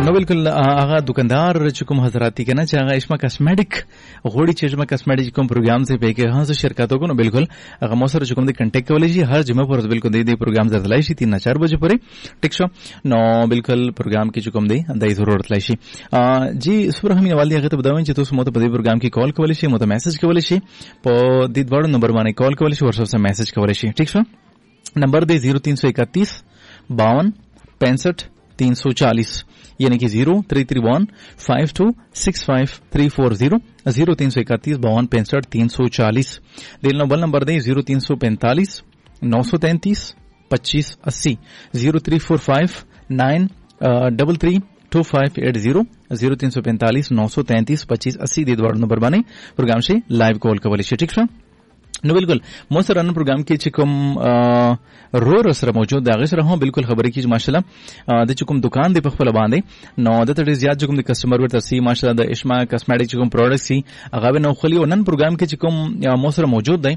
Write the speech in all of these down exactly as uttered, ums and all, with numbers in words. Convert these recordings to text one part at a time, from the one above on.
نو بالکل هغه دکاندار چې کوم حضرات دي کنه چې هغه اشما کاسمیټک غوړي چې اشما کاسمیټک کوم پروګرام سے پې کې هغه شرکتو کو نو بالکل هغه مو سره چې کوم دي کنټیکټ کولای شي هر جمعه پر بالکل دې دې پروګرام درلای شي تین چار بجې پورې ټیک شو نو بالکل پروګرام کې چې کوم دي دای ضرورت لای شي جی سپر همي والی هغه ته بدوین چې تاسو مو ته په دې پروګرام کې کال کولای شي مو ته میسج کولای شي په دې دوړو نمبر باندې کال کولای شي ورسره میسج کولای شي ټیک شو نمبر دې zero three one one two two five तीन सौ चालीस यानी कि zero three three one five to six five three four zero zero तीन सौ इकतीस बावन पैंसठ तीन सौ चालीस दिल नंबर नंबर दें जीरो तीन सौ पैंतालीस नौ सौ तैंतीस पच्चीस अस्सी zero three four five nine double three to five eight zero zero तीन सौ पैंतालीस नौ सौ तैंतीस पच्चीस अस्सी दे द्वारा नंबर बने प्रोग्राम से लाइव कॉल कवली से ठीक है नो बिल्कुल मो सर अन प्रोग्राम के चिकम रो रसर मौजूद दागे सर हो बिल्कुल खबर की माशाल्लाह द चिकम दुकान दे पखपल बांधे नो द तडे ज्यादा चिकम द कस्टमर वर तसी माशाल्लाह द इश्मा कॉस्मेटिक चिकम प्रोडक्ट्स सी अगावे नो खली और नन प्रोग्राम के चिकम मो सर मौजूद दे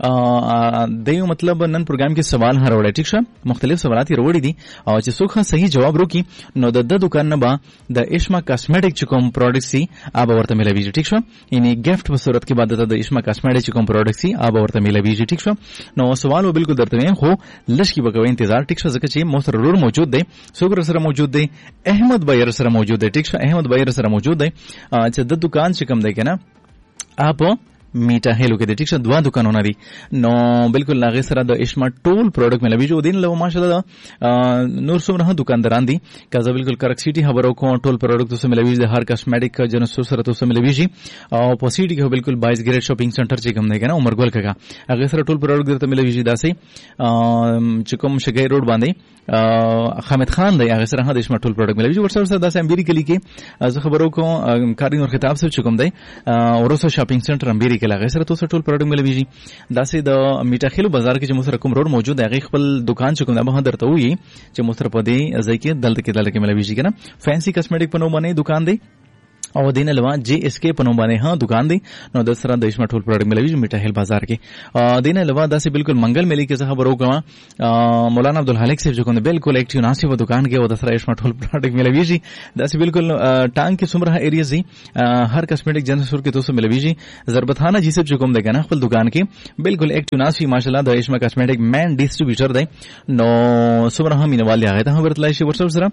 दे मतलब नन प्रोग्राम के सवाल हर वड़े ठीक है मुख्तलिफ सवालात रोड़ी दी और जे सुख सही जवाब रोकी नो द दुकान न बा द इश्मा कॉस्मेटिक चिकम प्रोडक्ट्स सी आब वर्त मिले भी ठीक है यानी गिफ्ट по सूरत के बाद द इश्मा कॉस्मेटिक चिकम प्रोडक्ट्स सी आब ورته ملوي ټیک شو نو سوال بالکل درته خو لشکي بګوي انتظار ټیک شو ځکه چې موثر رور موجود دی سوګر سره موجود دی احمد بیر سره موجود دی ټیک شو احمد بیر سره موجود دی چې د دکان چې کوم دی کنه اپ میټا هلو کې د ټیک شو دوا دکانونه دي نو بالکل لاغه سره د اشما ټول پروډکټ ملوي جو دین له ماشاءالله نور څومره دکانداران دي کازه بالکل کرک سیټي خبرو کو ټول پروډکټ تو ملوي د هر کاسمیټک جنس سره تو ملوي شي او په سیټي کې بالکل بایس ګریډ شاپینګ سنټر چې کوم دی کنه عمر ګل کګه هغه سره ټول پروډکټ درته ملوي شي داسې چې کوم شګي روډ باندې حامد خان دی هغه سره د اشما ټول پروډکټ ملوي ورسره سره داسې امریکا کې از خبرو کو کارین اور خطاب سره چې کوم دی ورسره شاپینګ سنټر امریکا لغه سره تاسو ټول پروډکټ ملوي داسې د میټا خلو بازار کې چې موږ سره کوم روډ موجود دی خپل دکان چې کوم به درته وي چې موږ سره په دې ځای کې دلته کې دلته کې ملوي کنه فینسی کاسمیټک په نوم باندې دکان دی او دین لوا جی اس کے پنو باندې ها دکان دی نو د سره د اشما ټول پروډکټ ملوي میټا هل بازار کې دین لوا داسې بالکل منګل ملي کې خبرو کما مولانا عبدالحلیق صاحب جو کوم بالکل اکټیو ناسي و دکان کې او د سره اشما ټول پروډکټ ملوي شي داسې بالکل ټانک کې سمره ایریاز دي هر کاسمیټک جنس سور کې تاسو ملوي شي ضربتخانه جی صاحب جو کوم د کنه خپل دکان کې بالکل اکټیو ناسي ماشاءالله د اشما کاسمیټک مین ډیسټریبیوټر دی نو سمره هم مینوالي هغه ته ورتلای شي ورسره سره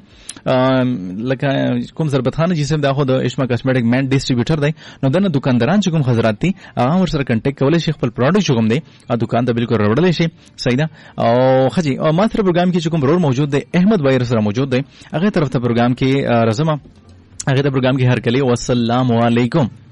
لکه کوم ضربتخانه جی صاحب دا خو د اشما کاسمیټک مین ډیسټریبیوټر دی نو دنه دکانداران چې کوم حضرات دي هغه ور سره کنټیکټ کولای شي خپل پروډکټ کوم دی ا دکان ته بالکل راوړل شي صحیح ده او خجی او ماستر پروګرام کې چې کوم رول موجود دی احمد بیر سره موجود دی هغه طرف ته پروګرام کې رزما هغه د پروګرام کې هر کلی والسلام علیکم